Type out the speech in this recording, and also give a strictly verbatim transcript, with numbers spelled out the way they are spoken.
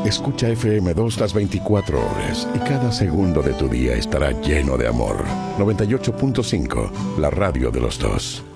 Escucha F M dos las veinticuatro horas y cada segundo de tu día estará lleno de amor. noventa y ocho punto cinco, la radio de los dos.